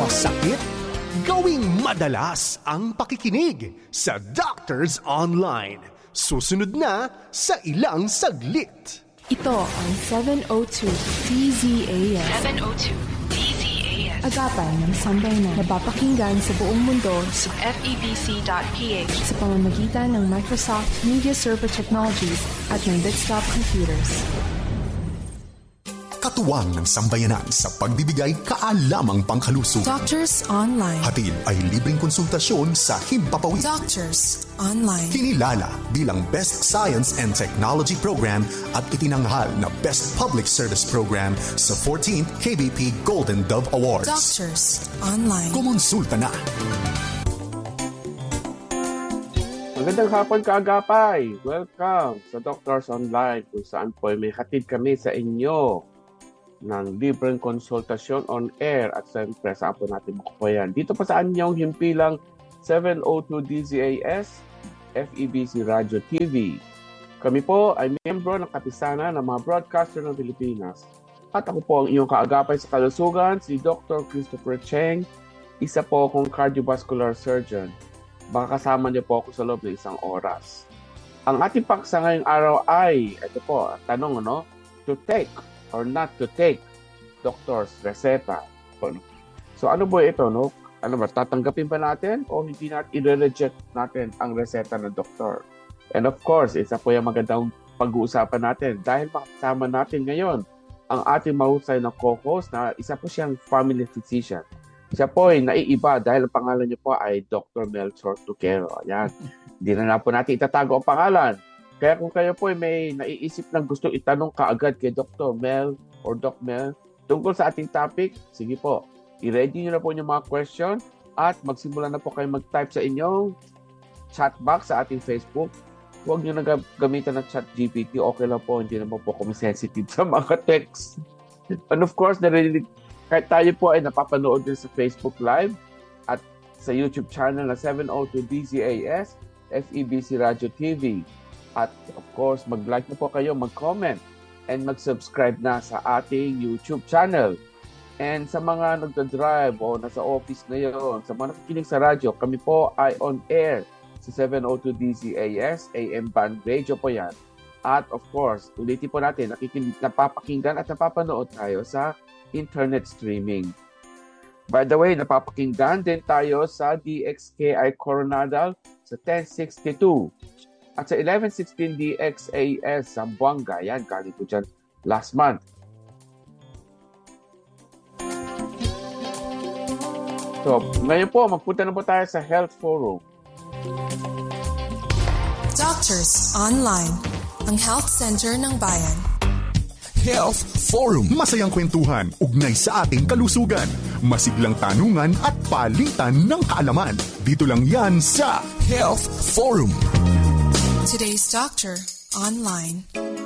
sakit? Gawing madalas ang pakikinig sa Doctors Online. Susunod na sa ilang saglit. Ito ang 702 DZAS. 702 DZAS. Agapan ng sambayanan na napapakinggan sa buong mundo sa FEBC.ph sa pamamagitan ng Microsoft Media Server Technologies at ng desktop computers. Katuwang ng sambayanan sa pagbibigay kaalamang pangkalusog. Doctors Online. Hatid ay libreng konsultasyon sa Himpapawid. Doctors Online. Kinilala bilang Best Science and Technology Program at itinanghal na Best Public Service Program sa 14th KBP Golden Dove Awards. Doctors Online. Kumonsulta na. Magandang hapon kaagapay! Welcome sa Doctors Online kung saan po may hatid kami sa inyo ng libreng konsultasyon on air at siyempre saan po natin makukuha. Dito pa sa anyong himpilang 702 DZAS, FEBC Radio TV. Kami po ay miyembro ng kapisanan ng mga broadcaster ng Pilipinas. At ako po ang iyong kaagapay sa kalusugan, si Dr. Christopher Cheng, isa po akong cardiovascular surgeon. Baka kasama niyo po ako sa loob ng 1 oras. Ang ating paksa ngayong araw ay, ito po, tanong to take or not to take doctor's reseta. So ano po ito? Ano ba, tatanggapin ba natin o hindi natin i-reject natin ang reseta ng doktor? And of course, isa po yung magandang pag-uusapan natin dahil makasama natin ngayon ang ating mahusay na co-host na isa po siyang family physician. Siya po ay naiiba dahil ang pangalan niya po ay Dr. Melchor Tuquero. Ayan. Hindi na po natin itatago ang pangalan. Kaya kung kayo po ay may naiisip ng gusto itanong kaagad kay Dr. Mel or Doc Mel tungkol sa ating topic, sige po, i-ready nyo na po yung mga question at magsimula na po kayo mag-type sa inyong chat box sa ating Facebook. Huwag nyo na gamitan ng chat GPT. Okay lang po, hindi naman po kami sensitive sa mga text. And of course, kahit tayo po ay napapanood din sa Facebook Live at sa YouTube channel na 702 DZAS, FEBC Radio TV. At of course, mag-like na po kayo, mag-comment, and mag-subscribe na sa ating YouTube channel. And sa mga nagda-drive o nasa office ngayon, sa mga nakikinig sa radyo, kami po ay on air sa 702 DZAS, AM Band Radio po yan. At of course, ulitin po natin, napapakinggan at napapanood tayo sa internet streaming. By the way, napapakinggan din tayo sa DXKI Coronadal sa 1062. At sa 1116 DXAS sa Buanga, yan, galing po dyan last month. So, ngayon po, magpunta na po tayo sa Health Forum. Doctors Online, ang Health Center ng Bayan. Health Forum. Masayang kwentuhan, ugnay sa ating kalusugan. Masiglang tanungan at palitan ng kaalaman. Dito lang yan sa Health Forum. Today's Doctor Online.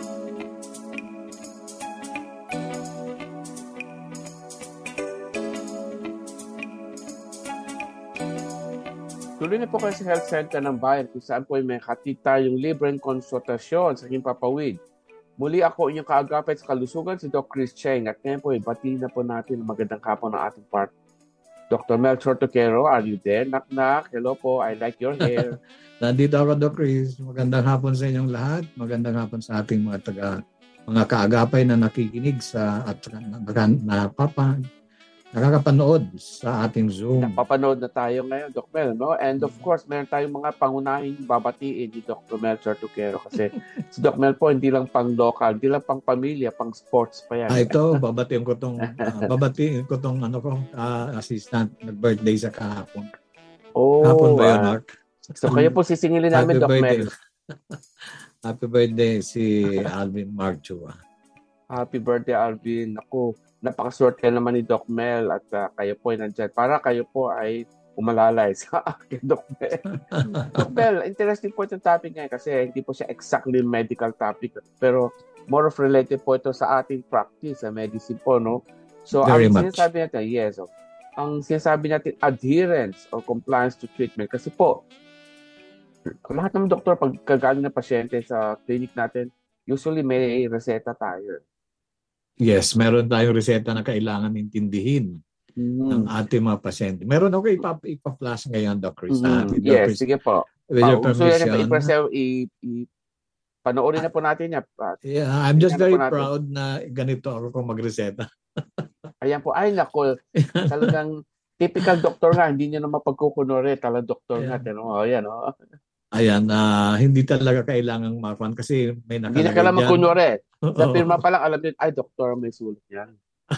Tuloy na po kayo sa Health Center ng Bayan kung saan po ay may hatid tayong libreng konsultasyon sa Himpapawid. Muli ako inyong kaagapay sa kalusugan, si Dr. Chris Cheng. At ngayon po, batiin na po natin ang magandang hapon ng ating part. Dr. Melchor Tuquero, are you there? Knock, knock. Hello po, I like your hair. Nandito ako, Dr. Chris. Magandang hapon sa inyong lahat. Magandang hapon sa ating mga kaagapay na nakikinig sa at nakakapanood sa ating Zoom. Napapanood na tayo ngayon, Dr. Mel, no? And of course, meron tayong mga pangunahing babatiin ni Dr. Melchor Tuquero kasi si Dr. Mel po hindi lang pang local, hindi lang pang pamilya, pang sports pa yan. Ito, babatiin ko tong assistant, nag-birthday sa kahapon. Oh, kahapon ba yun, Mark? So kayo po sisingilin namin, Dr. Mel. Happy birthday si Alvin Marchua. Happy birthday, Alvin. Ako, napakaswerte naman ni Doc Mel at kayo po ay nandyan. Para kayo po ay umalalay sa akin, Doc Mel. Doc Mel, interesting po itong topic ngayon kasi hindi po siya exactly medical topic pero more of related po ito sa ating practice sa medicine po, no? So, sinasabi natin, yes, ang sinasabi natin, adherence or compliance to treatment. Kasi po, lahat ng doktor, pag kagaling na pasyente sa clinic natin, usually may reseta tayo. Yes, meron tayong reseta na kailangan intindihin. ng ating mga pasyente. Meron ako ipa-flash ngayon, Doc Chris. Yes, sige po. With your permission. Panoorin na po natin yan. Yeah, I'm just very proud na ganito ako kung magreseta. Ayan po. Ay, nako. Talagang typical doktor nga. Hindi nyo na mapagkukunore. Talagang doktor nga. Ayan, Ayan, hindi talaga kailangang makwan kasi may nakalagay hindi na kailangan magkunore. Sa firma pa lang, alam din, ay, doktor, may sulat yan.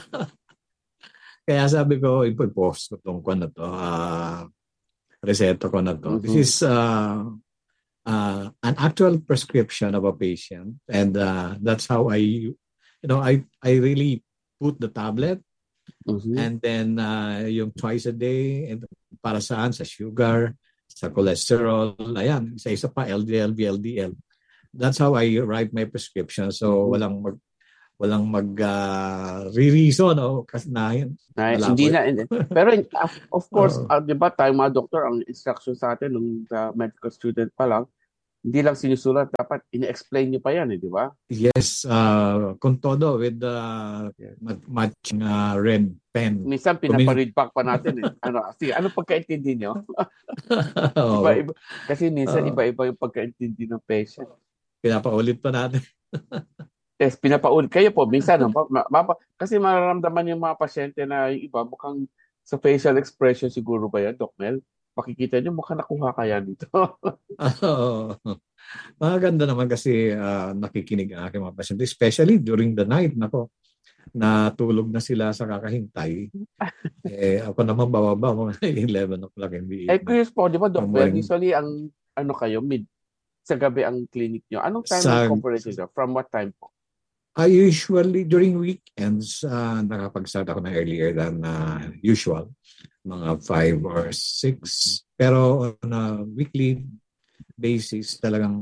Kaya sabi ko, ipopost ko itong kwan na to. Reseta ko na to. This is an actual prescription of a patient, and that's how I really put the tablet, and then yung twice a day, and para saan? Sa sugar, sa cholesterol, ayan, isa-isa pa, LDL, VLDL. That's how I write my prescription. So walang re-reason kasi hindi na. Pero of course, di ba tayo mga doktor, ang instruction sa atin nung medical student pa lang, hindi lang sinusulat, dapat ini-explain niyo pa yan, di ba? Yes, kung todo with the matching red pen. Minsan pinaparead back pa natin ano pagkaintindi niyo? Iba-iba, kasi minsan iba-iba yung pagkaintindi ng patient. Pinapaulit pa natin. Yes, pinapaulit. Kayo po, minsan, kasi mararamdaman yung mga pasyente na yung iba, mukhang sa facial expression siguro ba yan, Doc Mel? Makikita niyo, mukhang nakuha kaya nito. Maganda naman kasi nakikinig ang aking mga pasyente, especially during the night. Nako, natulog na sila sa kakahintay. Ako naman bababa mga 11 o'clock in the evening. Chris po, di ba, Doc Mel, usually ang kayo, sa gabi ang clinic nyo. Anong time ang corporation nyo? From what time po? I usually, during weekends, nakapag-start ako na earlier than usual. Mga 5 or 6. Pero on a weekly basis, talagang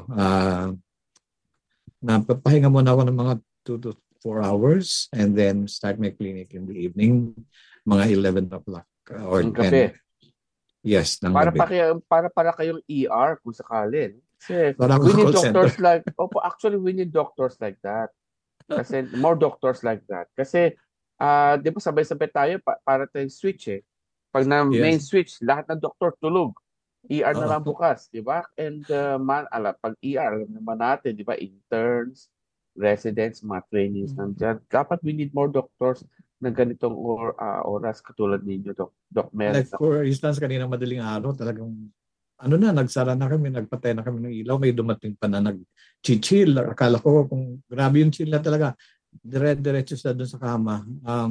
napapahinga muna ako ng mga 2 to 4 hours and then start my clinic in the evening, mga 11 o'clock or 10. Gabi. Yes, ng para gabi. Para kayong ER kung sakali. Kasi we need doctors we need doctors like that. Kasi more doctors like that. Kasi di ba sabay-sabay tayo para tayong switch Pag na main switch, lahat ng doktor tulog. ER na lang bukas, di ba? And pag ER, alam naman natin, di ba? Interns, residents, mga trainees nandyan. Dapat we need more doctors na ganitong oras katulad ninyo, Doc Mel. Like for instance, kanina madaling araw, talagang nagsara na kami, nagpatay na kami ng ilaw. May dumating pa na nag-chill. Akala ko kung grabe yung chill na talaga. Diretso sa doon sa kama.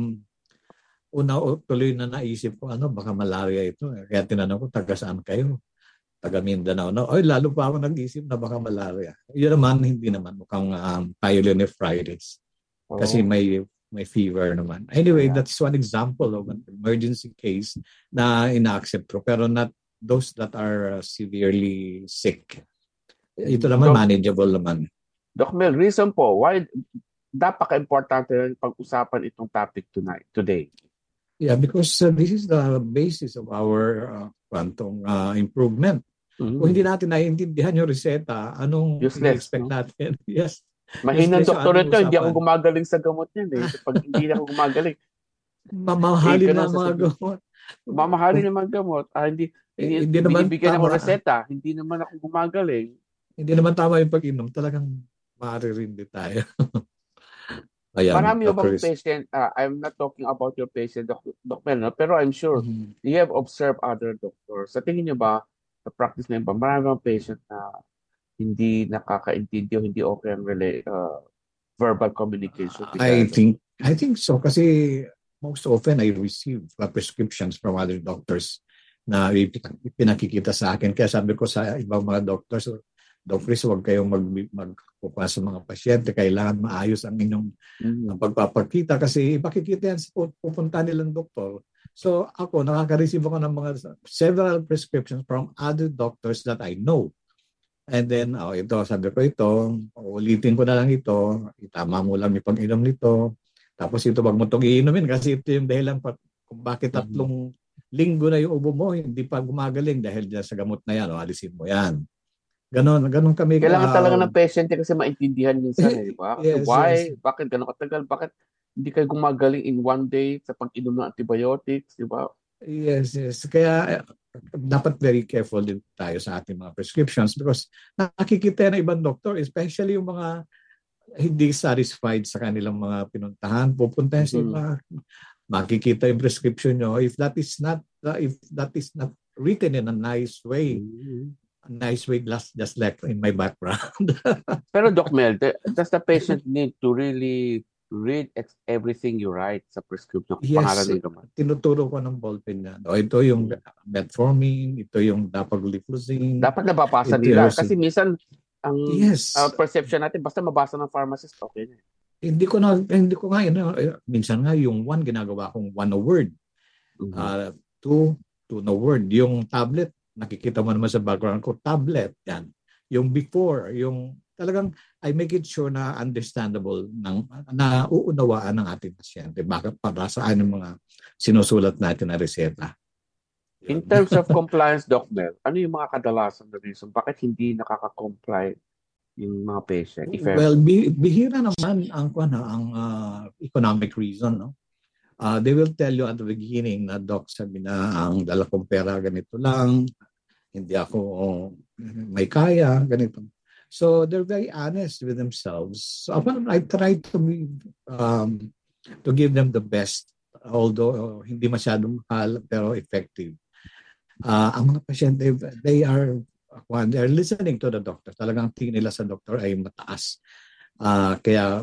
Tuloy na naisip ko, baka malaria ito. Kaya tinanong ko, taga saan kayo? Taga Mindanao. Lalo pa ako nag-isip na baka malaria. Yun naman, hindi naman. Mukhang pyelonephritis. Kasi may fever naman. Anyway, that's one example of an emergency case na ina-accept ko. Pero not those that are severely sick. Ito naman, manageable naman. Doc Mel, reason po, why napaka-importante rin pag-usapan itong topic today? Yeah, because this is the basis of our improvement. Kung hindi natin naiintindihan yung reseta, anong expect natin? Yes. Mahinang doktor ito, hindi ako gumagaling sa gamot yan. Pag hindi ako gumagaling, mamahalin na mga gamot. Mamahalin na mga gamot. Hindi naman binibigyan ng reseta. Hindi naman ako gumagaling. Hindi naman tama yung pag-inom. Talagang maririndi tayo. Ayan, marami bang patient, I'm not talking about your patient, Doc Mel, pero I'm sure you have observed other doctors. Sa tingin niyo ba, sa practice na yun ba, marami bang patient na hindi nakakaintindi o hindi okay ang verbal communication? I think so. Kasi most often I receive prescriptions from other doctors na pinakikita sa akin. Kaya sabi ko sa ibang mga doctors, Doc Chris, huwag kayong magpupa sa mga pasyente. Kailangan maayos ang inyong pagpapakita kasi ipakikita yan sa pupunta nilang doktor. So ako, nakaka-receive ako ng several prescriptions from other doctors that I know. And then, sabi ko ulitin ko na lang ito. Itama mo lang yung pag-inom nito. Tapos ito, wag mo itong iinumin kasi ito yung dahilan kung bakit 3 linggo na yung ubo mo, hindi pa gumagaling dahil dyan sa gamot na yan. Alisin mo yan. Ganon kami. Kailangan talaga ng patient kasi maintindihan minsan, di ba? Yes, why? Yes. Bakit ganon katagal? Bakit hindi kayo gumagaling in one day sa pag-inom ng antibiotics, di ba? Yes, yes. Kaya dapat very careful din tayo sa ating mga prescriptions because nakikita ng ibang doktor, especially yung mga hindi satisfied sa kanilang mga pinuntahan, pupunta sa iba, makikita yung prescription nyo. If that is not written in a nice way, just like in my background. Pero Doc Mel, does the patient need to really read everything you write sa prescription? Yes, tinuturo ko ng ballpen na. Ito yung metformin, ito yung dapagliflozin. Dapat nababasa nila. Kasi minsan, ang perception natin, basta mabasa ng pharmacist, okay na. Hindi ko nga, minsan nga yung one, ginagawa kong one a word. Two no word. Yung tablet, nakikita mo naman sa background ko, tablet, yan. Yung before, yung talagang I make it sure na understandable, na uunawaan ng ating pasyente. Bakit para saan yung mga sinusulat natin na reseta. In terms of compliance, Doc Mel, ano yung mga kadalasan na reason? Bakit hindi nakaka-comply yung mga patient? Well, bihira naman ang economic reason. No? They will tell you at the beginning na, Doc, sabi na, ang dala kong pera, ganito lang. Hindi ako may kaya, ganito. So they're very honest with themselves. So I try to give them the best, although hindi masyadong mahal pero effective. Ang mga pasyente, they're listening to the doctor. Talagang tingin nila sa doctor ay mataas. Kaya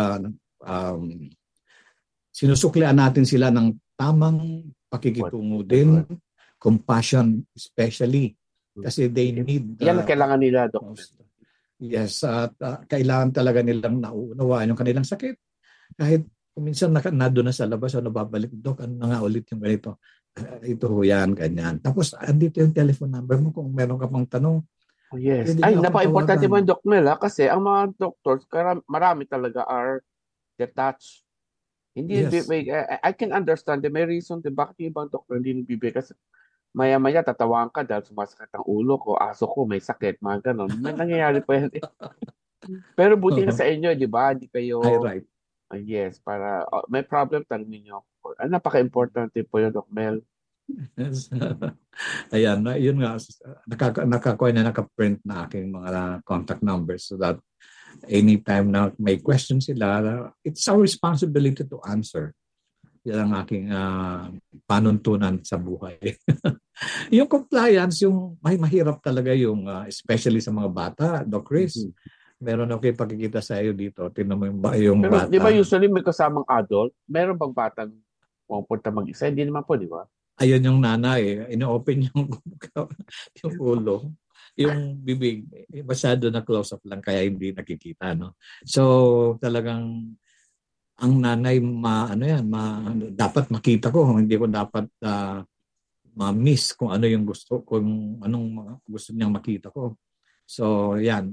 sinusuklian natin sila ng tamang pakikitungo din, compassion especially, kasi they need... Yan ang kailangan nila, doctor. Yes, at kailangan talaga nilang nauunawaan yung kanilang sakit. Kahit minsan nado na sa labas o nababalik, Dok, ano na nga ulit yung ganito? Ito ho yan, ganyan. Tapos, andito yung telephone number mo kung meron ka pang tanong. Oh, yes. Ay, napaka-importante mo yung Doc Mel, kasi ang mga doctors, marami talaga are detached. Hindi, yes. I can understand, may reason din bakit yung ibang doctor hindi nagbibigay kasi maya-maya tatawaan ka dahil sumasakit ang ulo ko, aso ko, may sakit, mga ganon. May nangyayari pa yan. Pero buti na sa inyo, di ba? Hindi kayo... right. Yes, para may problem tanongin niyo. Napaka-importante po yun, Doc Mel. Yes. Ayan, yun nga, nakakuha na nakaprint na aking mga contact numbers so that anytime na may question sila, it's our responsibility to answer. Yan ang aking panuntunan sa buhay. Yung compliance, yung mahirap talaga yung especially sa mga bata, Doc Chris. Meron ako pakikita sa iyo dito. Tingnan mo yung pero, bata. Di ba usually may kasamang adult? Meron bang batang pumunta mag-isa? Hindi naman po, di ba? Ayun yung nanay. Ino-open yung ulo. Yung bibig, masyado na close-up lang kaya hindi nakikita. No? So talagang ang nanay dapat makita ko, hindi ko dapat ma-miss kung ano yung gusto, kung anong gusto niyang makita ko. So yan,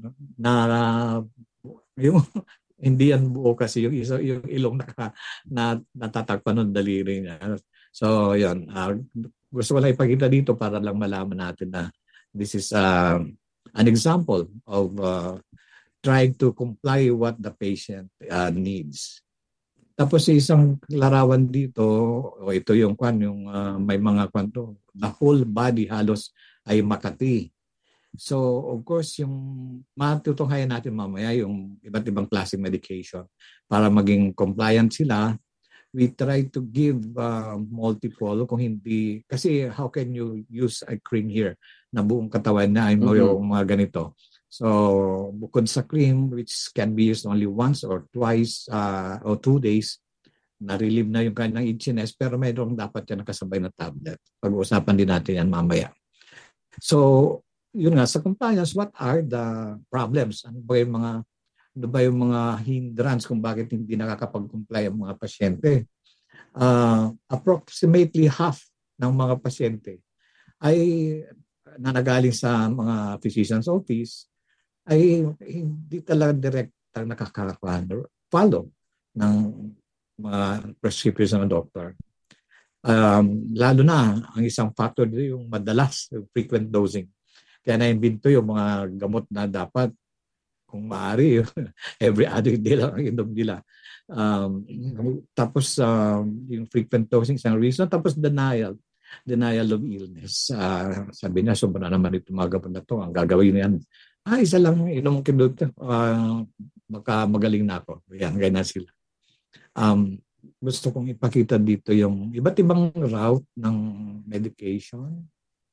yung hindi yan buo kasi yung ilong natatakpan ng daliri niya. So yan, gusto ko lang ipakita dito para lang malaman natin na this is an example of trying to comply what the patient needs. Tapos isang larawan dito, ito yung may mga kwanto, the whole body halos ay makati. So of course yung matutunghayan natin mamaya yung iba't ibang klaseng medication para maging compliant sila. We try to give multiple kung hindi, kasi how can you use a cream here na buong katawan na ay yung mga ganito. So, bukod sa cream, which can be used only once or twice or 2 days, na-relieve na yung kanyang itchiness, pero mayroong dapat yan nakasabay na tablet. Pag-uusapan din natin yan mamaya. So, yun nga, sa compliance, what are the problems? Ano ba yung mga hindrance kung bakit hindi nakakapag-comply ang mga pasyente? Approximately half ng mga pasyente ay nanagaling sa mga physician's office ay hindi talaga direct nakaka-follow ng mga prescriptions ng doktor. Lalo na, ang isang factor dito yung madalas, yung frequent dosing. Kaya na-imbento yung mga gamot na dapat kung maaari, every other day lang ang inom nila. Tapos yung frequent dosing isang reason, tapos denial of illness. Sabi niya, sobra naman ito mga gamot na to, ang gagawin yan, isa lang inom kinut, magaling na ako. Yan, ganyan sila. Gusto kong ipakita dito yung iba't ibang route ng medication.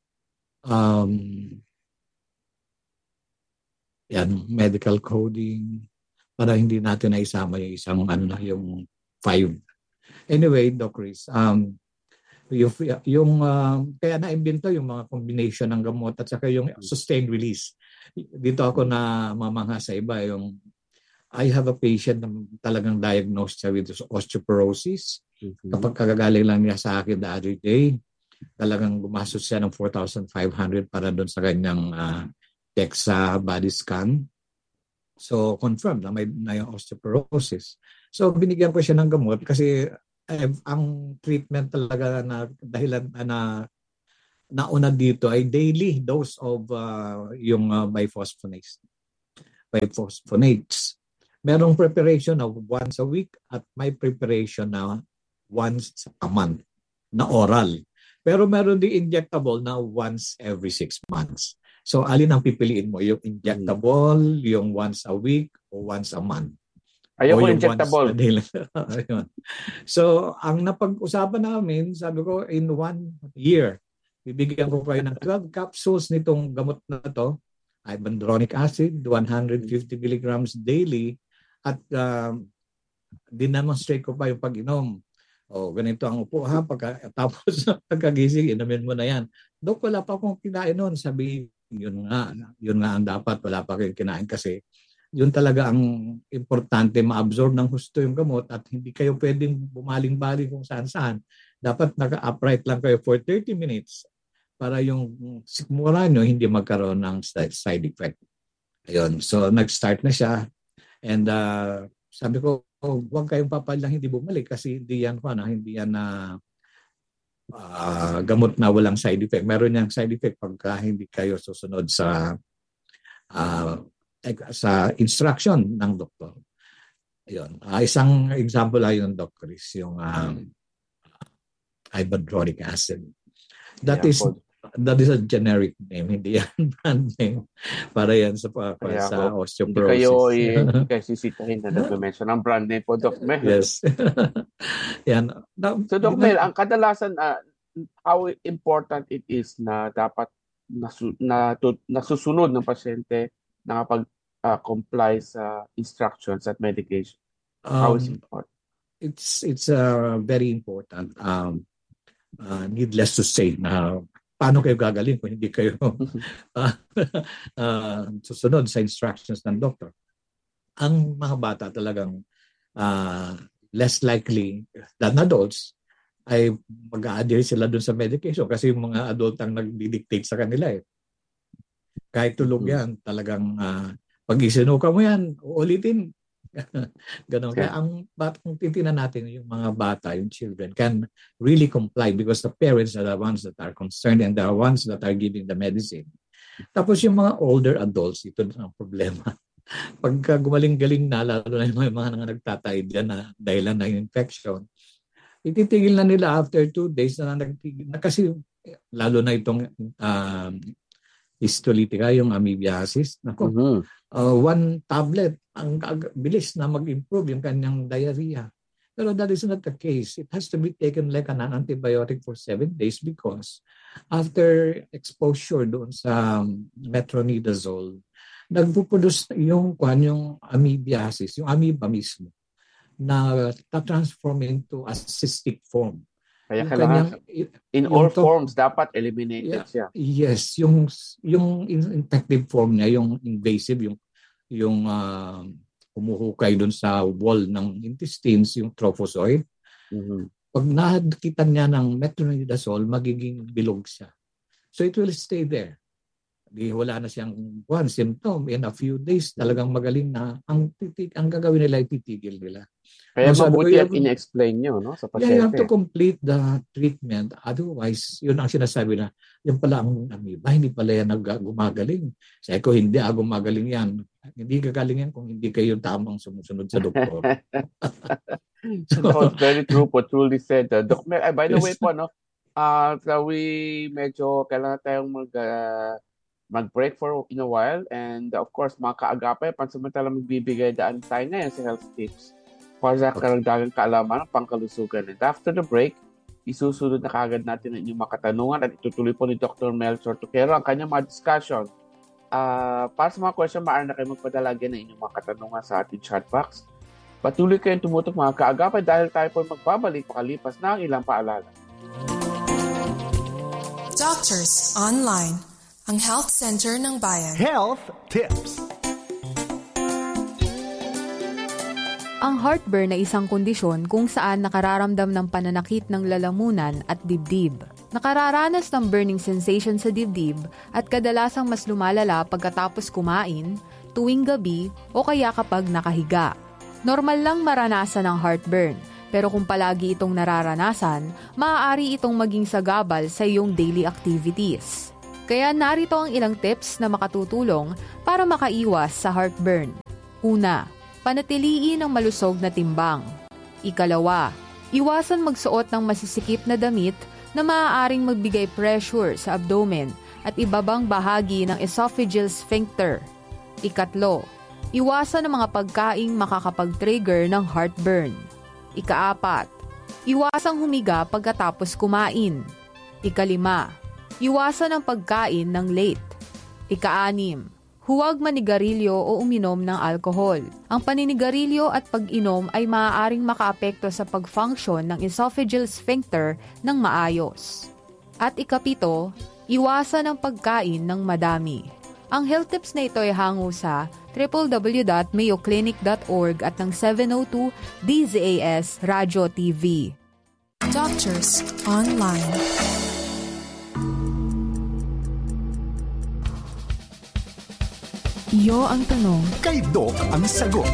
Yan, medical coding, para hindi natin naisama yung isang yung 5. Anyway, Doc Chris, kaya na-invento yung mga combination ng gamot at saka yung sustained release. Dito ako na mamangha sa iba, yung I have a patient na talagang diagnosed siya with osteoporosis. Kapag kagagaling lang niya sa akin the other day, talagang gumastos siya ng 4,500 para doon sa kanyang DEXA body scan. So, confirmed na may yung osteoporosis. So, binigyan ko siya ng gamot kasi ang treatment talaga na dahilan na nauna dito ay daily dose of yung biphosphonates. Merong preparation na once a week at may preparation na once a month na oral. Pero meron din injectable na once every 6 months. So, alin ang pipiliin mo? Yung injectable, yung once a week, o once a month? Ayoko injectable. So, ang napag-usapan namin, sabi ko, in 1 year, bibigyan ko kayo ng 12 capsules nitong gamot na to, ibandronic acid, 150 milligrams daily, at dinemonstrate ko pa yung pag-inom. Ganito ang upo ha, tapos pagkagising, inumin mo na yan. Dok, wala pa akong kinain noon. Sabi, yun nga ang dapat, wala pa kayong kinain kasi yun talaga ang importante, ma-absorb ng husto yung gamot at hindi kayo pwedeng bumaling-baling kung saan-saan. Dapat naka-upright lang kayo for 30 minutes para yung sikmura nyo hindi magkaroon ng side effect. Ayun, so nag-start na siya. And sabi ko, huwag kayong papalang hindi bumalik kasi hindi yan gamot na walang side effect. Meron niyang side effect pagka hindi kayo susunod sa instruction ng doktor. Ayun. Isang example ay yung Doc Chris, yung ibandronic acid. That is a generic name, hindi yan brand name. Para yan sa osteoporosis. Hindi kayo sisitahin na nag-mention ang brand name po, Doc Mel. Yes. Yan. So, Doc Mel, ang kadalasan, how important it is na dapat nasusunod ng pasyente na kapag-comply sa instructions at medication. How is it important? It's very important. Needless to say na paano kayo gagaling kung hindi kayo susunod sa instructions ng doktor. Ang mga bata talagang less likely than adults ay mag-a-adhere sila dun sa medication kasi yung mga adult ang nag-dictate sa kanila eh. Kahit tulog yan, talagang pag isinuka mo yan, uulitin. Ganon. Kaya kung titinan natin yung mga bata, yung children, can really comply because the parents are the ones that are concerned and they are ones that are giving the medicine. Tapos yung mga older adults, ito na ang problema. Pagka gumaling-galing na, lalo na yung mga nagtatay dyan na dahilan ng infection, ititigil na nila after 2 days na nagtigil na kasi lalo na itong histolytica, yung amoebiasis. Nako, 1 tablet, ang bilis na mag-improve yung kanyang diarrhea. Pero that is not the case. It has to be taken like an antibiotic for 7 days because after exposure doon sa metronidazole, nagpuproduce yung amoebiasis, yung amoeba mismo, na ta-transform into a cystic form. Kaya kailangan, in all forms, dapat eliminated siya. Yes, yung infective form niya, yung invasive, yung humuhukay dun sa wall ng intestines, yung trophozoid. Pag nakita niya ng metronidazole, magiging bilog siya. So it will stay there. wala na siyang symptom. In a few days, talagang magaling na. Ang gagawin nila ay titigil nila. Kaya mabuti at in-explain nyo, no, sa pasyente. Yeah, you have to complete the treatment. Otherwise, yun ang sinasabi na, yung pala ang amoeba, hindi pala yan gumagaling. Sabi ko, hindi gumagaling yan. Hindi gagaling yan kung hindi kayo tamang sumusunod sa doktor. So, very true po, truly said. Doc Mel, by the way po, no, so medyo kailangan tayong mag-break for in a while. And of course, mga kaagapay, pansamantala magbibigay daan tayo ngayon sa health tips para sa karagdagang kaalaman ng pangkalusugan. And after the break, isusunod na kaagad natin ang inyong mga katanungan at itutuloy po ni Dr. Mel Sortuquero ang kanyang mga discussion. Para sa mga question, maaari na kayo magpadalagyan ng inyong mga katanungan sa ating chat box. Patuloy kayong tumutok mga kaagapay dahil tayo po magbabalik pakalipas na ang ilang paalala. Doctors Online, ang health center ng bayan. Health Tips. Ang heartburn ay isang kondisyon kung saan nakararamdam ng pananakit ng lalamunan at dibdib. Nakararanas ng burning sensation sa dibdib at kadalasang mas lumalala pagkatapos kumain, tuwing gabi o kaya kapag nakahiga. Normal lang maranasan ang heartburn, pero kung palagi itong nararanasan, maaari itong maging sagabal sa iyong daily activities. Kaya narito ang ilang tips na makatutulong para makaiwas sa heartburn. Una, panatiliin ang malusog na timbang. Ikalawa, iwasan magsuot ng masisikip na damit na maaaring magbigay pressure sa abdomen at ibabang bahagi ng esophageal sphincter. Ikatlo, iwasan ang mga pagkaing makakapag-trigger ng heartburn. Ikaapat, iwasang humiga pagkatapos kumain. Ikalima, iwasan ang pagkain ng late. Ikaanim, huwag manigarilyo o uminom ng alkohol. Ang paninigarilyo at pag-inom ay maaaring makaapekto sa pag-function ng esophageal sphincter ng maayos. At ikapito, iwasan ang pagkain ng madami. Ang health tips na ito ay hango sa www.mayoclinic.org at ng 702 DZAS Radio TV. Doctors Online. Iyo ang tanong. Kay Doc ang sagot.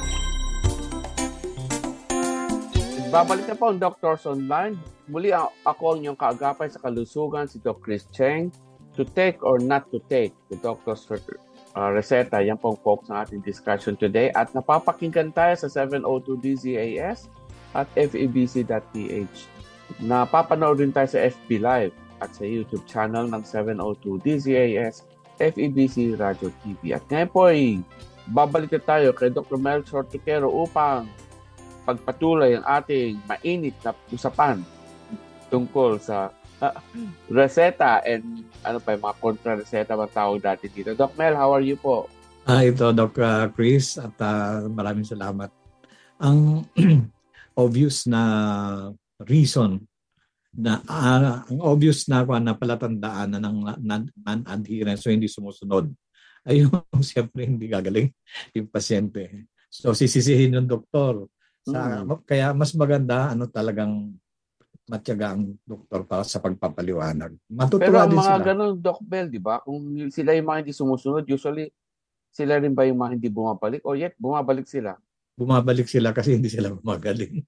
Babalik na po ang Doctors Online. Muli ako ang inyong kaagapay sa kalusugan, si Doc Chris Cheng. To take or not to take the doctor's reseta. Yan pong focus ng ating discussion today. At napapakinggan tayo sa 702 DZAS at febc.ph. Napapanood rin tayo sa FB Live at sa YouTube channel ng 702 DZAS FEBC Radio TV. At ngayon po ay babalik na tayo kay Dr. Mel Sortuquero upang pagpatuloy ang ating mainit na usapan tungkol sa reseta and mga kontra-reseta bang tawag dati dito. Doc Mel, how are you po? Ito, Doc Chris, at maraming salamat. Ang obvious na reason na ang obvious na palatandaan na ng non-adherence o hindi sumusunod ay yung siyempre hindi gagaling yung pasyente. So sisisihin yung doktor. Kaya mas maganda talagang matyaga ang doktor para sa pagpapaliwanag. Pero ang mga ganun, Doc Bell, di ba? Kung sila yung mga hindi sumusunod, usually sila rin ba yung mga hindi bumabalik? O yet, bumabalik sila? Bumabalik sila kasi hindi sila gumagaling.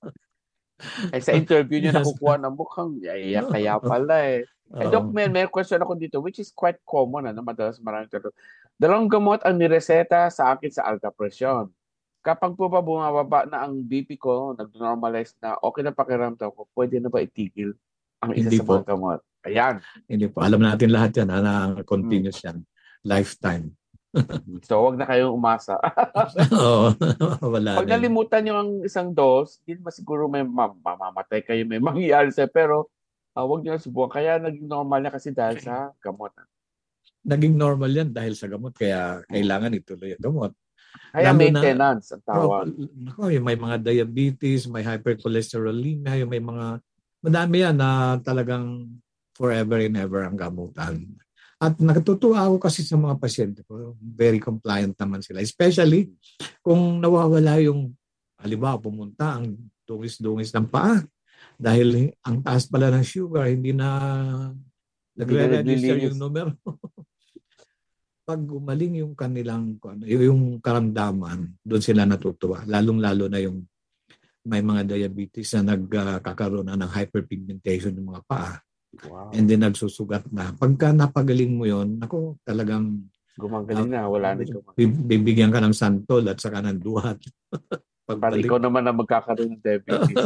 Sa interview nyo, nakukuha ng mukhang kaya pala . Doc Mel, may question ako dito, which is quite common. Madalas maraming tato. Dalawang gamot ang nireseta sa akin sa alta presyon. Kapag po ba bumababa na ang BP ko, nag-normalize na, okay na pakiramdam ko, pwede na ba itigil ang isa sa mga gamot? Ayan. Hindi po. Alam natin lahat yan, na continuous yan. Lifetime. So, wag na kayong umasa. Oo. Wala. Pag nalimutan nyo ang isang dose, hindi naman siguro may mamamatay kayo, may mangyayari sa'yo, pero wag nyo subukan. Kaya naging normal na kasi dahil sa gamot. Naging normal yan dahil sa gamot, kaya kailangan ituloy ang gamot. Kaya maintenance ang tawag. May mga diabetes, may hypercholesterolemia, may mga madami yan na talagang forever and ever ang gamutan. At natutuwa ako kasi sa mga pasyente ko, very compliant naman sila. Especially kung nawawala yung, halimbawa pumunta ang dungis-dungis ng paa dahil ang taas pala ng sugar, hindi na nagre-register yung numero. pag gumaling yung kanilang yung karamdaman, doon sila natutuwa. Lalong-lalo na yung may mga diabetes na nagkakaroon ng hyperpigmentation ng mga paa. Wow. And then nagsusugat na. Pagka napagaling mo yon, ako talagang gumagaling na, wala na ito. Bibigyan ka ng santol at saka ng duhat. Para ikaw naman na magkakaroon ng diabetes.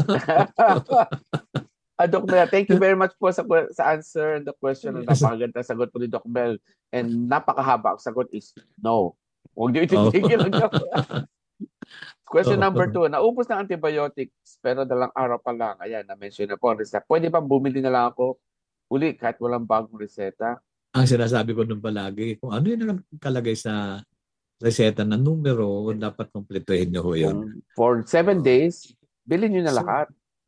Doc Mel, thank you very much po sa answer and the question. Napakaganda sagot po ni Doc Mel. And napakahaba. Ang sagot is no. Huwag niyo ititigil. Question number 2. Naubos ng antibiotics pero dalang araw pa lang. Ayan, na-mention na po ang reseta. Pwede ba bumili na lang ako uli kahit walang bagong reseta? Ang sinasabi ko nung palagi, kung ano yung nakalagay sa reseta na numero, dapat kumpletuhin nyo ho yun. For 7 days, bilhin nyo na lahat.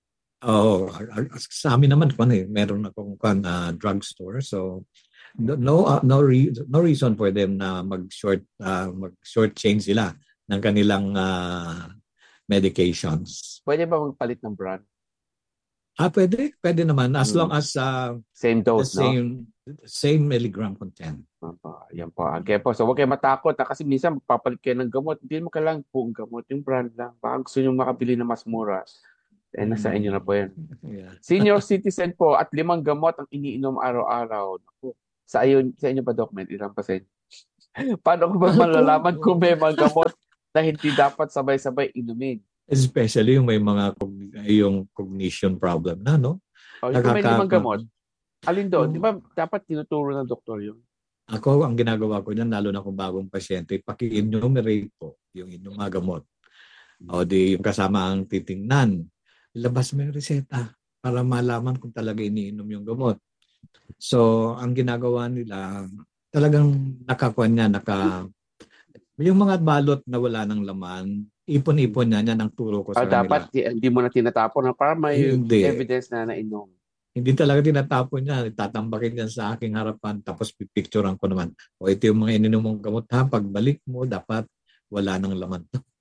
Sa amin naman, meron akong drugstore. So, no reason for them na mag-short change sila ng kanilang medications. Pwede ba magpalit ng brand? Pwede. Pwede naman. As long as same dose, same milligram content. Yan po. Okay po. So, huwag kayo matakot. Kasi minsan magpapalit kayo ng gamot. Hindi mo kailangan buong gamot. Yung brand lang. Baka gusto nyo makabili na mas mura. Nasa inyo na po yan. Yeah. Senior citizen po at 5 gamot ang iniinom araw-araw. Sa inyo ba, Doc Mel? Ilang pasen? Paano ko ba malalaman kung may mga gamot na hindi dapat sabay-sabay inumin? Especially yung may mga yung cognition problem na, no? Kung may 5 gamot, alin doon? Di ba dapat tinuturo ng doktor yun? Ako, ang ginagawa ko niyan, lalo na kung bagong pasyente, paki-enumerate po yung inyong mga gamot. O di yung kasama ang titingnan. Ilabas mo yung reseta para malaman kung talaga iniinom yung gamot. So, ang ginagawa nila, talagang nakakuha niya, yung mga balot na wala ng laman, ipon-ipon niya ang turo ko sa kanila. Dapat hindi mo na tinatapon para may evidence na nainom. Hindi talaga tinatapon niya. Tatambakin niya sa aking harapan tapos pipicturean ko naman. O ito yung mga ininom mong gamot ha. Pagbalik mo, dapat wala ng laman.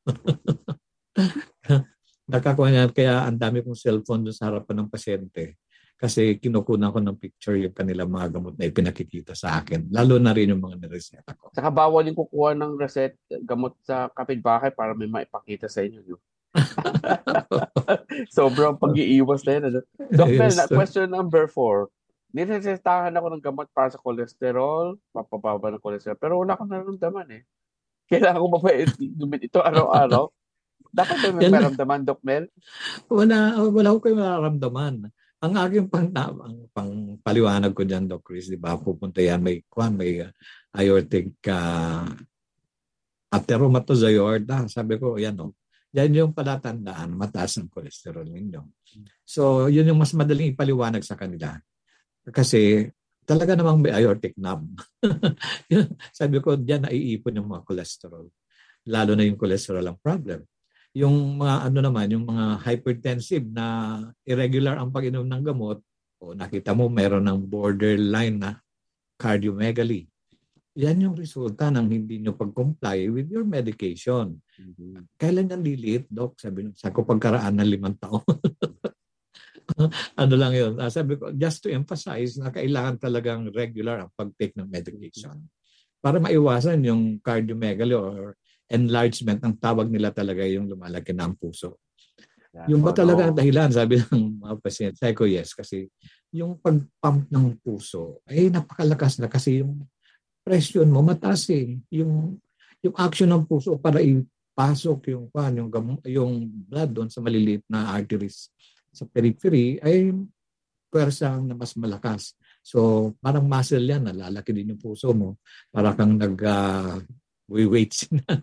Nakakuha niya. Kaya ang dami kong cellphone doon sa harapan ng pasyente. Kasi kinukunan ko ng picture yung kanilang mga gamot na ipinakikita sa akin. Lalo na rin yung mga nireseta ko. Saka bawal yung kukuha ng gamot sa kapitbahay para may maipakita sa inyo. No? Sobrang pag-iiwas na yun. Ano? Doc Mel, question number 4. Niresetahan ako ng gamot para sa cholesterol, mapababa ng cholesterol, pero wala akong nararamdaman eh. Kailangan ko mapainumin ito araw-araw. Dapat may maramdaman, Doc Mel? Wala ko kayo mararamdaman. Ang aking paliwanag ko dyan, Doc Chris, di ba? Pupunta yan, may aortic atheromatosis aorta. Sabi ko, yan o. Yan yung palatandaan, mataas ang cholesterol ninyo. So, yun yung mas madaling ipaliwanag sa kanila. Kasi talaga namang may aortic knob. Sabi ko, diyan naiipon yung mga cholesterol. Lalo na yung cholesterol ang problem. Yung mga yung mga hypertensive na irregular ang pag-inom ng gamot, o nakita mo meron ng borderline na cardiomegaly. Yan yung resulta ng hindi nyo pag-comply with your medication. Mm-hmm. Kailan yan lilit, Doc? Sabi ko, pagkaraan ng 5 taon. Ano lang yun? Sabi ko, just to emphasize na kailangan talagang regular ang pag-take ng medication. Para maiwasan yung cardiomegaly or enlargement, ang tawag nila talaga yung lumalaki na ang puso. Yung ba talaga ang dahilan, sabi ng mga pasyente? Sabi ko, yes, kasi yung pag-pump ng puso ay napakalakas na kasi yung presyon mo mataas eh. Yung action ng puso para ipasok yung blood doon sa maliliit na arteries sa periphery ay puwersang na mas malakas. So, parang muscle yan, nalalaki din yung puso mo. Para kang weights na.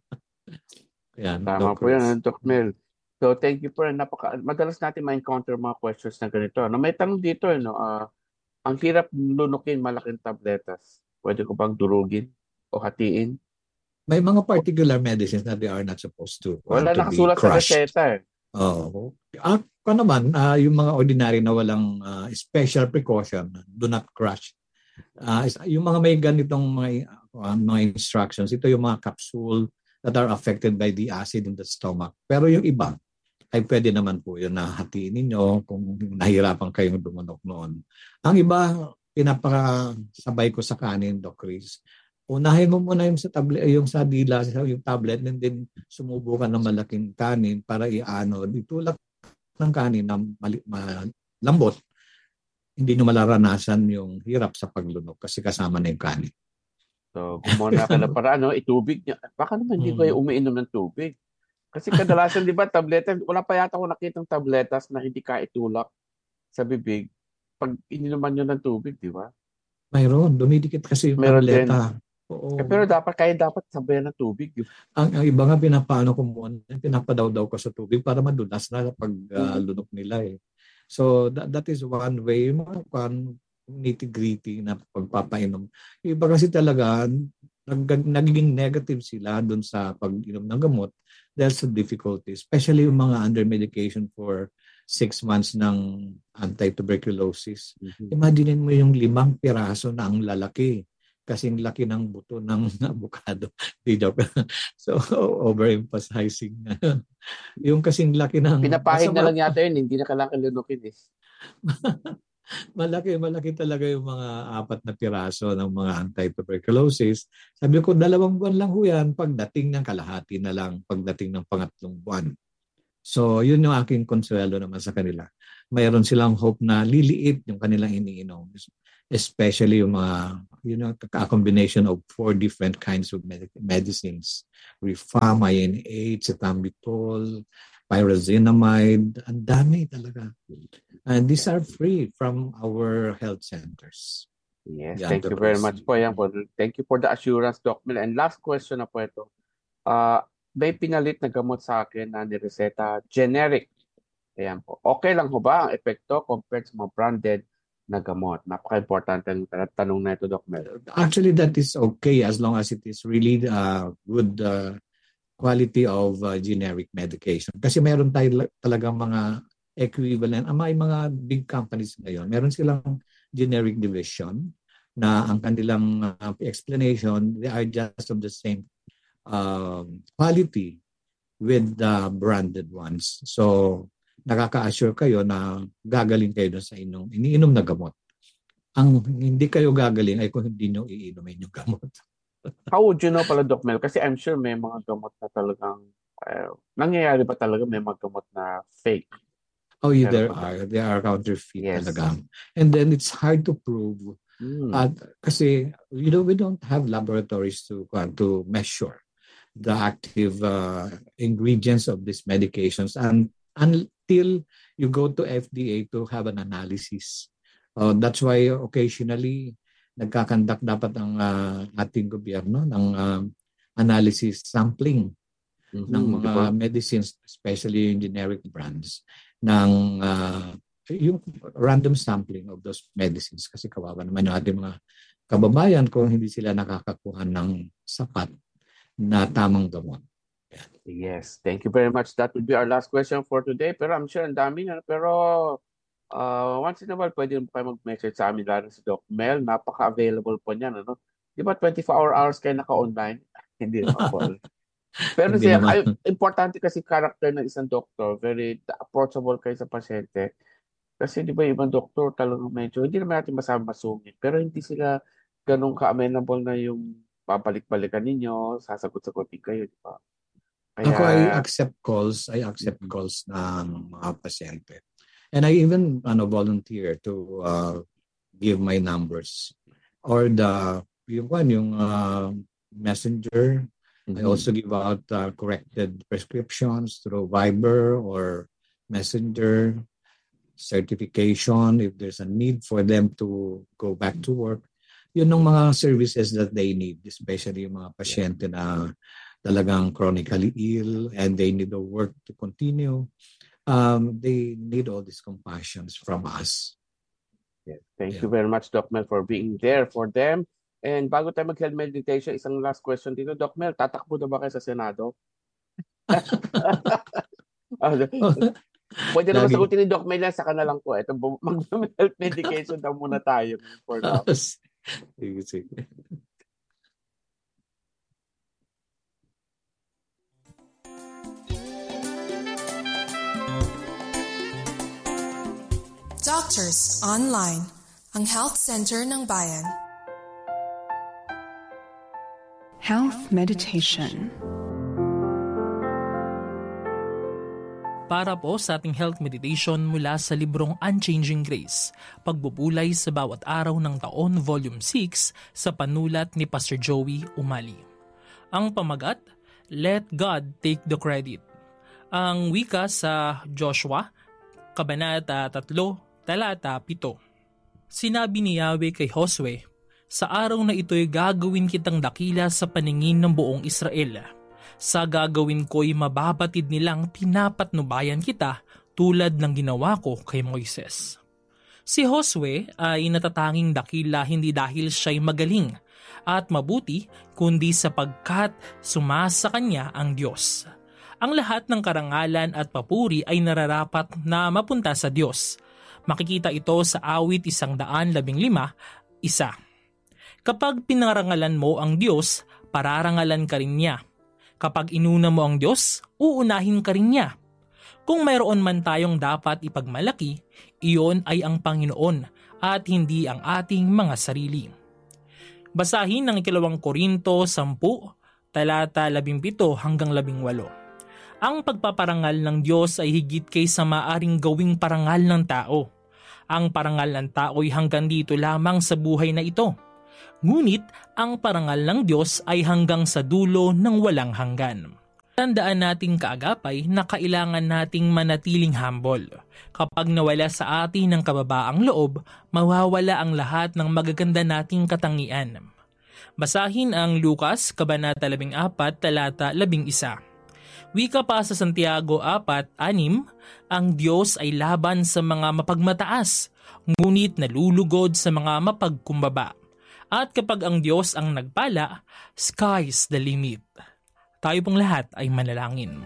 Yan, tama po yan, Doc Mel. So, thank you po. Madalas natin ma-encounter mga questions na ganito. May tanong dito, ang hirap lunukin malaking tabletas. Pwede ko bang durugin o hatiin? May mga particular medicines na they are not supposed to wala nakasulat sa reseta eh. Oo. Ako naman, yung mga ordinary na walang special precaution, do not crush. Yung mga may ganitong mga instructions, ito yung mga capsule that are affected by the acid in the stomach. Pero yung iba, ay pwede naman po yun na hatiin ninyo kung nahirapan kayong dumunok noon. Ang iba, pinapakasabay ko sa kanin, Doc Chris, unahin mo muna yung sa tablet, yung sa dila, yung tablet, and then sumubukan ng malaking kanin para itulak ng kanin na lambot. Hindi nyo malaranasan yung hirap sa paglunok kasi kasama na yung kanin. So, kumuna ka na para itubig niya. Baka naman hindi kayo umiinom ng tubig. Kasi kadalasan, di ba, tableta, wala pa yata ako nakitang tabletas na hindi ka itulak sa bibig pag ininuman nyo ng tubig, di ba? Mayroon. Dumidikit kasi yung tableta. Oo. Pero dapat sabayan ng tubig. Ang iba nga pinapano ko muna, pinapadaw-daw ko sa tubig para madulas na pag lunok nila eh. So that is one way, nitty-gritty na pagpapainom. Yung iba kasi talaga, nagiging negative sila dun sa pag-inom ng gamot dahil sa difficulty, especially yung mga under medication for 6 months ng anti-tuberculosis. Imagine mo yung 5 piraso na ang lalaki. Kasing laki ng buto ng avocado. So, overemphasizing na. Yung kasing laki ng... Pinapahid na lang yata yun, hindi na kailangan lunukin eh. Malaki talaga yung mga 4 na piraso ng mga anti-tuberculosis. Sabi ko, 2 buwan lang ho yan, pagdating ng kalahati na lang, pagdating ng 3 buwan. So, yun yung aking konsuelo naman sa kanila. Mayroon silang hope na liliit yung kanilang iniinom. Especially yung mga, a combination of 4 different kinds of medicines. Rifampicin, acetambitol, pyrazinamide, ang dami talaga. And these are free from our health centers. Yes, thank you very much po. Thank you for the assurance, Doc Mel. And last question na po ito. May pinalit na gamot sa akin na nireseta generic. Ayan po. Okay lang ho ba ang epekto compared sa mga branded na gamot? Napaka-importante ng tanong na ito, Doc Mel. Actually, that is okay as long as it is really good quality of generic medication. Kasi meron tayo talagang mga equivalent. May mga big companies ngayon. Meron silang generic division na ang kanilang explanation, they are just of the same quality with the branded ones. So, nakaka-assure kayo na gagaling kayo sa iniinom na gamot. Ang hindi kayo gagaling ay kung hindi nyo iinumin yung gamot. How would you know pala, Doc Mel? Kasi I'm sure may mga gamot na talagang nangyayari ba talaga may mga gamot na fake? Oh, yeah, there are counterfeit talaga. And then it's hard to prove. Kasi we don't have laboratories to measure the active ingredients of these medications until you go to FDA to have an analysis. That's why occasionally nagkakandak dapat ang ating gobyerno ng analysis sampling ng mga medicines, especially yung generic brands, ng yung random sampling of those medicines. Kasi kawawa naman yung ating mga kababayan kung hindi sila nakakakuha ng sapat na tamang gamot. Yes, thank you very much. That would be our last question for today. Pero I'm sure ang dami na. Pero once in a while, pwede mo kayo mag-message sa amin lalo si Doc Mel. Napaka-available po niyan. Di ba 24 hours kayo naka-online? Hindi naman po. Pero importante kasi character ng isang doktor. Very approachable kayo sa pasyente. Kasi di ba ibang doktor talagang medyo, hindi naman natin masama-masungit. Pero hindi sila ganun ka-amenable na yung babalik-balikan ninyo, sasagot-sagutin kayo, di ba? Kaya... Ako, I accept calls ng mga pasyente. And I even volunteer to give my numbers. Or yung messenger. I also give out corrected prescriptions through Viber or Messenger, certification if there's a need for them to go back to work. Yun ang mga services that they need, especially yung mga pasyente na talagang chronically ill and they need the work to continue. They need all these compassions from us. Yeah. Thank you very much, Doc Mel, for being there for them. And bago tayo mag-health meditation, isang last question dito. Doc Mel, tatakbo na ba kayo sa Senado? Pwede naman sagutin ni Doc Mel yan, saka na lang po. Ito, mag-health medication daw muna tayo for now. Sige. Doctors, online, ang Health Center ng Bayan. Health Meditation. Para po sa ating health meditation mula sa librong Unchanging Grace, pagbubulay sa bawat araw ng taon, Volume 6, sa panulat ni Pastor Joey Umali. Ang pamagat, Let God Take the Credit. Ang wika sa Joshua, Kabanata 3, Talata 7. Sinabi ni Yahweh kay Josue, sa araw na ito'y gagawin kitang dakila sa paningin ng buong Israel. Sa gagawin ko'y mababatid nilang pinapatnubayan kita tulad ng ginawa ko kay Moises. Si Josue ay natatanging dakila hindi dahil siya'y magaling at mabuti kundi sapagkat sumasa kanya ang Diyos. Ang lahat ng karangalan at papuri ay nararapat na mapunta sa Diyos. Makikita ito sa awit 115, 1. Kapag pinarangalan mo ang Diyos, pararangalan ka rin niya. Kapag inuna mo ang Diyos, uunahin ka rin niya. Kung mayroon man tayong dapat ipagmalaki, iyon ay ang Panginoon at hindi ang ating mga sarili. Basahin ang 2 Korinto 10, talata 17 hanggang 18. Ang pagpaparangal ng Diyos ay higit kaysa maaring gawing parangal ng tao. Ang parangal ng tao ay hanggang dito lamang sa buhay na ito. Ngunit ang parangal ng Diyos ay hanggang sa dulo ng walang hanggan. Tandaan nating kaagapay na kailangan nating manatiling humble. Kapag nawala sa atin ang kababaang loob, mawawala ang lahat ng magaganda nating katangian. Basahin ang Lucas, Kabanata 14, Talata 11. Wika pa sa Santiago 4:6, ang Diyos ay laban sa mga mapagmataas, ngunit nalulugod sa mga mapagkumbaba. At kapag ang Diyos ang nagpala, sky's the limit. Tayo pong lahat ay manalangin.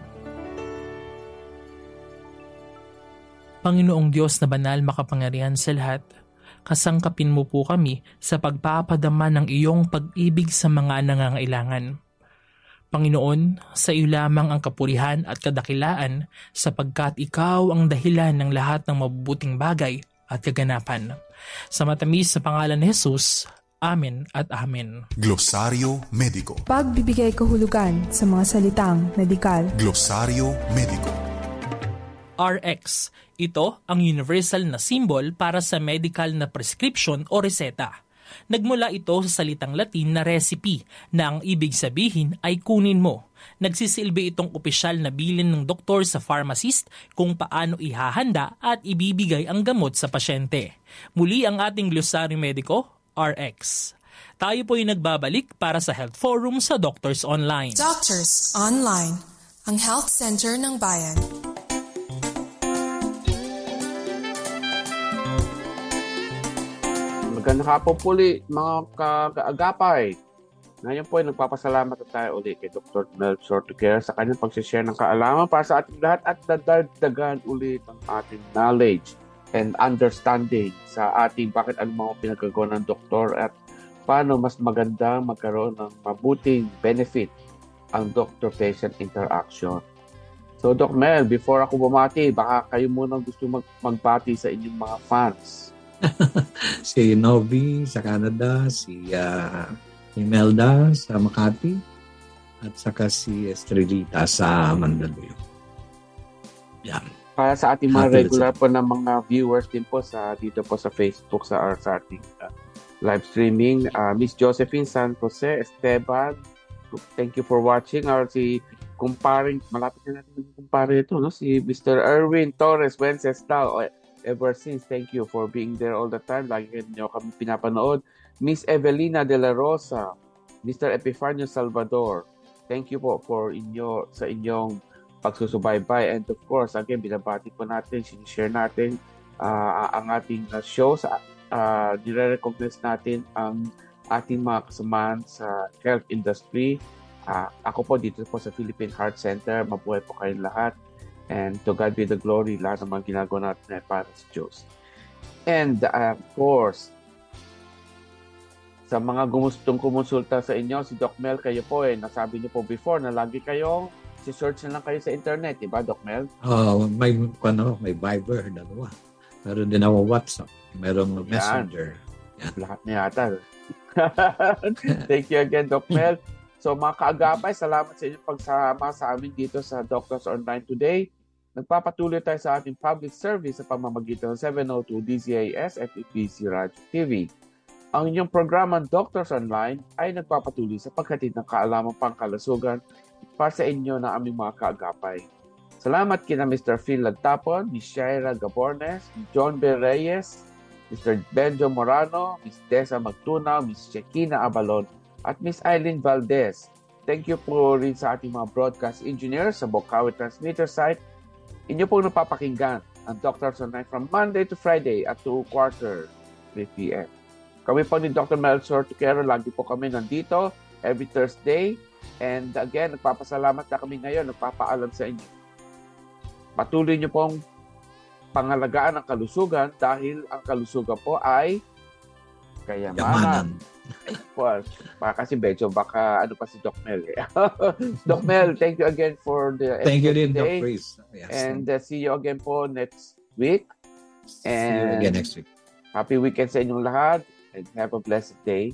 Panginoong Diyos na banal makapangyarihan sa lahat, kasangkapin mo po kami sa pagpapadama ng iyong pag-ibig sa mga nangangailangan. Panginoon, sa iyo lamang ang kapurihan at kadakilaan sapagkat ikaw ang dahilan ng lahat ng mabubuting bagay at kaganapan. Sa matamis sa pangalan ni Jesus, Amen at Amen. Glosaryo Mediko. Pagbibigay kahulugan sa mga salitang medikal. Glosaryo Mediko. RX. Ito ang universal na symbol para sa medical na prescription o reseta. Nagmula ito sa salitang Latin na recipe na ang ibig sabihin ay kunin mo. Nagsisilbi itong opisyal na bilin ng doktor sa pharmacist kung paano ihahanda at ibibigay ang gamot sa pasyente. Muli ang ating glosaryo mediko, RX. Tayo po ay nagbabalik para sa Health Forum sa Doctors Online. Doctors Online, ang health center ng bayan. Magandang hapon po ulit mga kaagapay. Ngayon po ay nagpapasalamat tayo ulit kay Dr. Mel Sortugera sa kanyang pag-share ng kaalaman para sa ating lahat at dadagdagan ulit ang ating knowledge and understanding sa ating bakit ano mga pinagagawa ng doktor at paano mas magandang magkaroon ng mabuting benefit ang doctor-patient interaction. So Doc Mel, before ako bumati, baka kayo muna gusto magbati sa inyong mga fans. Si Novi sa Canada, si Imelda sa Makati, at saka si Estrelita sa Mandaluyong. Yan. Para sa ating mga regular po na mga viewers din po dito po sa Facebook sa ating live streaming, Miss Josephine San Jose Esteban, thank you for watching. Si kumparing, malapit na natin kumpare ito, no? Si Mr. Erwin Torres Wenceslau, ever since, thank you for being there all the time. Lagi nyo kami pinapanood. Miss Evelina De La Rosa, Mr. Epifanio Salvador, thank you po for sa inyong pagsusubaybay. And of course, again, binabati po natin, sinishare natin ang ating show. Nire-recognize natin ang ating mga kasamahan sa health industry. Ako po dito po sa Philippine Heart Center. Mabuhay po kayong lahat. And to God be the glory, lahat ng mga ginagawa natin ay para sa Diyos. And of course, sa mga gustong kumonsulta sa inyo, si Doc Mel, kayo po nasabi niyo po before na lagi kayong si-search na lang kayo sa internet, diba, Doc Mel? May Viber, dalawa. Meron din ako WhatsApp. Merong Messenger. Yan. Lahat na yata. Thank you again, Doc Mel. So So mga kaagapay, salamat sa inyong pagsama sa amin dito sa Doctors Online today. Nagpapatuloy tayo sa ating public service sa pamamagitan ng 702 DZAS at FEBC Radio TV. Ang inyong programang Doctors Online ay nagpapatuloy sa paghatid ng kaalamang pangkalusugan para sa inyo ng aming mga kaagapay. Salamat kina Mr. Phil Lagtapon, Ms. Shaira Gabornes, John B. Reyes, Mr. Benjo Morano, Ms. Desa Magtunaw, Ms. Shekina Abalon, at Ms. Eileen Valdez. Thank you po rin sa ating mga broadcast engineers sa Bocaue Transmitter site. Inyo pong napapakinggan ang Doctors Online from Monday to Friday at 2:15 p.m. Kami po ni Dr. Melchor Tuquero, lagi po kami nandito every Thursday. And again, nagpapasalamat na kami ngayon, nagpapaalam sa inyo. Patuloy nyo pong pangalagaan ang kalusugan dahil ang kalusugan po ay kayamanan. Well, kasi medyo baka ano pa si Doc Mel. Doc Mel, thank you again for the thank you din, today. Doc Chris. Yes, and see you again po next week. And see you again next week. Happy weekend sa inyong lahat and have a blessed day.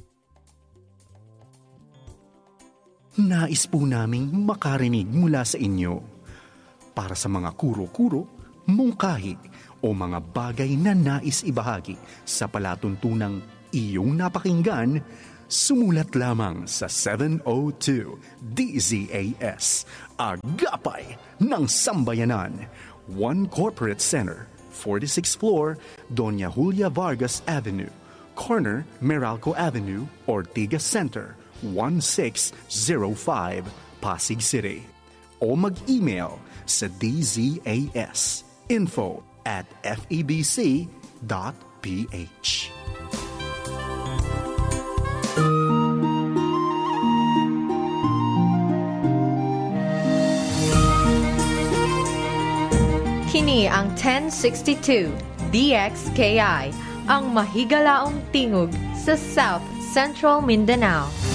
Nais po naming makarinig mula sa inyo para sa mga kuro-kuro, mungkahi o mga bagay na nais ibahagi sa palatuntunang iyong napakinggan, sumulat lamang sa 702 DZAS, Agapay ng Sambayanan, 1 Corporate Center, 46th floor, Doña Julia Vargas Avenue, corner Meralco Avenue, Ortigas Center, 1605, Pasig City. O mag-email sa dzas info@febc.ph. Kini ang 1062 DXKI, ang mahigalaong tingog sa South Central Mindanao.